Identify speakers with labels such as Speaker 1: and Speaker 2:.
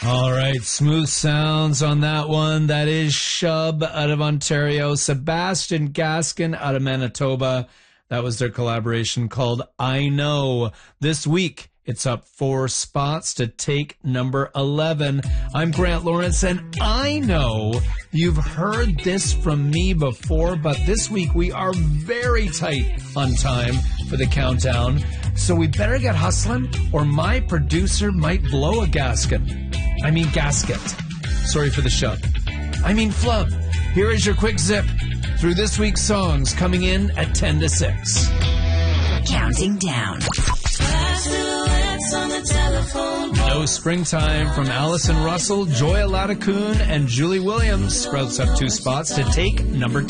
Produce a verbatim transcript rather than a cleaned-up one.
Speaker 1: All right, smooth sounds on that one. That is Shub out of Ontario, Sebastian Gaskin out of Manitoba. That was their collaboration called I Know. This week, it's up four spots to take number eleven. I'm Grant Lawrence, and I know you've heard this from me before, but this week we are very tight on time for the countdown, so we better get hustling, or my producer might blow a gasket. I mean gasket. Sorry for the shove. I mean flub. Here is your quick zip through this week's songs coming in at ten to six.
Speaker 2: Counting down. On the telephone.
Speaker 1: No Springtime from Allison Russell, Joya Latacoon, and Julie Williams sprouts up two spots to take number